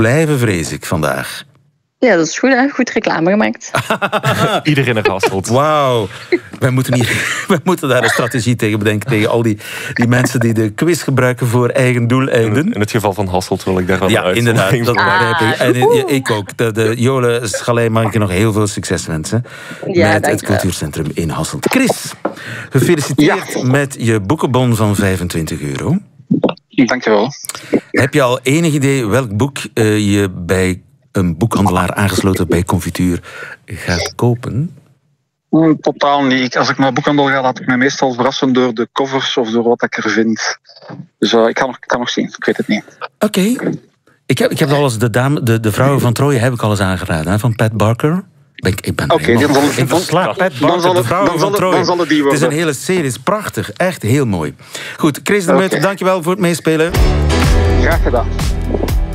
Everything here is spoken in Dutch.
blijven, vrees ik, vandaag. Ja, dat is goed, hè? Goed reclame gemaakt. Iedereen een Hasselt. Wauw. Wij moeten daar een strategie tegen bedenken. Tegen al die mensen die de quiz gebruiken voor eigen doeleinden. In het geval van Hasselt wil ik daar wel een inderdaad. Dat begrijp ik. En ik ook. De Jole Schalij mag ik je nog heel veel succes wensen. Met het cultuurcentrum in Hasselt. Chris, gefeliciteerd met je boekenbon van €25. Dankjewel. Heb je al enig idee welk boek je bij een boekhandelaar aangesloten bij Confituur gaat kopen? Totaal niet. Als ik naar boekhandel ga, laat ik mij meestal verrassen door de covers of door wat ik er vind. Dus ik kan nog zien. Ik weet het niet. Oké. Ik heb al eens de vrouwen van Troje heb ik al eens aangeraden, hè, van Pat Barker. Oké, Pat Barker, de vrouwen van Troje. Het is een hele serie, het is prachtig. Echt heel mooi. Goed, Chris de Munt, dankjewel voor het meespelen. Graag gedaan.